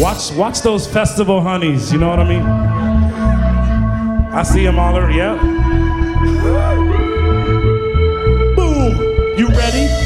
Watch those festival honeys, you know what I mean? I see them all over, yeah.